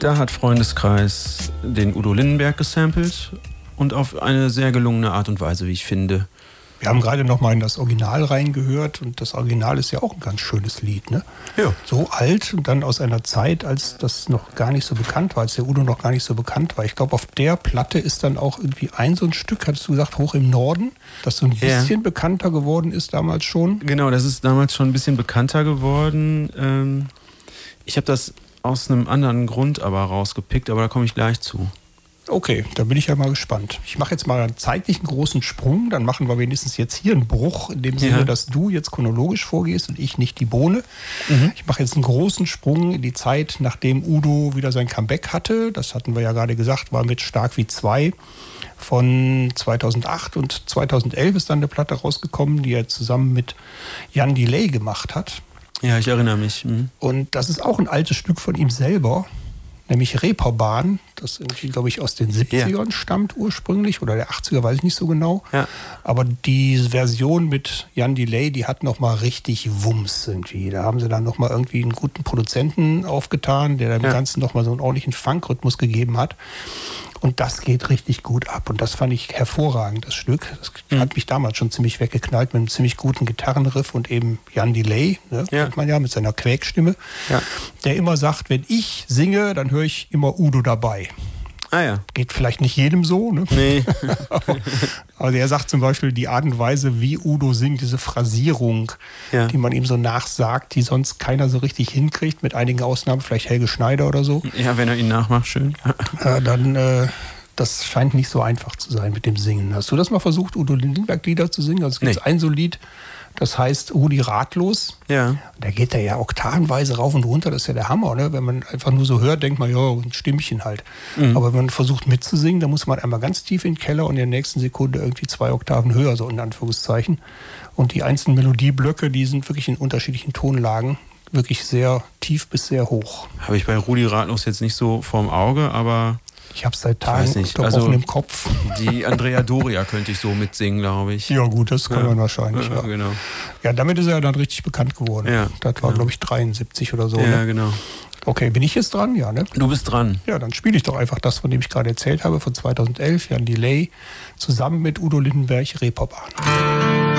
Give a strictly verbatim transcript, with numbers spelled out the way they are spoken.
Da hat Freundeskreis den Udo Lindenberg gesampelt und auf eine sehr gelungene Art und Weise, wie ich finde. Wir haben gerade noch mal in das Original reingehört und das Original ist ja auch ein ganz schönes Lied, ne? Ja. So alt und dann aus einer Zeit, als das noch gar nicht so bekannt war, als der Udo noch gar nicht so bekannt war. Ich glaube, auf der Platte ist dann auch irgendwie ein so ein Stück, hattest du gesagt, Hoch im Norden, das so ein bisschen ja. bekannter geworden ist damals schon. Genau, das ist damals schon ein bisschen bekannter geworden. Ähm, ich habe das aus einem anderen Grund aber rausgepickt, aber da komme ich gleich zu. Okay, da bin ich ja mal gespannt. Ich mache jetzt mal einen zeitlichen großen Sprung, dann machen wir wenigstens jetzt hier einen Bruch, in dem Sinne, ja. dass du jetzt chronologisch vorgehst und ich nicht die Bohne. Mhm. Ich mache jetzt einen großen Sprung in die Zeit, nachdem Udo wieder sein Comeback hatte. Das hatten wir ja gerade gesagt, war mit Stark wie zwei. Von zweitausendacht und zweitausendelf ist dann eine Platte rausgekommen, die er zusammen mit Jan Delay gemacht hat. Ja, ich erinnere mich. Mhm. Und das ist auch ein altes Stück von ihm selber. Nämlich Reeperbahn, das irgendwie, glaube ich, aus den siebzigern ja. stammt ursprünglich oder der achtziger, weiß ich nicht so genau. Ja. Aber die Version mit Jan Delay, die hat nochmal richtig Wumms irgendwie. Da haben sie dann nochmal irgendwie einen guten Produzenten aufgetan, der dem ja. Ganzen nochmal so einen ordentlichen Funk-Rhythmus gegeben hat. Und das geht richtig gut ab. Und das fand ich hervorragend, das Stück. Das mhm. hat mich damals schon ziemlich weggeknallt mit einem ziemlich guten Gitarrenriff und eben Jan Delay, ne, ja. kennt man ja, mit seiner Quäkstimme, ja. der immer sagt, wenn ich singe, dann höre ich immer Udo dabei. Ah ja. Geht vielleicht nicht jedem so, ne? Nee. Also er sagt zum Beispiel, die Art und Weise, wie Udo singt, diese Phrasierung, ja. die man ihm so nachsagt, die sonst keiner so richtig hinkriegt, mit einigen Ausnahmen, vielleicht Helge Schneider oder so. Ja, wenn er ihn nachmacht, schön. äh, dann, äh, das scheint nicht so einfach zu sein mit dem Singen. Hast du das mal versucht, Udo Lindenberg-Lieder zu singen? Also es gibt nee. ein so Lied, das heißt Rudi Ratlos. Ja. Da geht er ja oktavenweise rauf und runter, das ist ja der Hammer, ne? Wenn man einfach nur so hört, denkt man, ja, ein Stimmchen halt. Mhm. Aber wenn man versucht mitzusingen, dann muss man einmal ganz tief in den Keller und in der nächsten Sekunde irgendwie zwei Oktaven höher, so in Anführungszeichen. Und die einzelnen Melodieblöcke, die sind wirklich in unterschiedlichen Tonlagen, wirklich sehr tief bis sehr hoch. Habe ich bei Rudi Ratlos jetzt nicht so vorm Auge, aber... Ich habe es seit Tagen doch also, offen im Kopf. Die Andrea Doria könnte ich so mitsingen, glaube ich. Ja gut, das kann ja. man wahrscheinlich. Ja, ja. Genau. Ja, damit ist er dann richtig bekannt geworden. Ja, das war, genau. glaube ich, dreiundsiebzig oder so. Ja, ne? genau. Okay, bin ich jetzt dran? Ja, ne? Du bist dran. Ja, dann spiele ich doch einfach das, von dem ich gerade erzählt habe, von zweitausendelf, Jan Delay, zusammen mit Udo Lindenberg, Reeperbahn.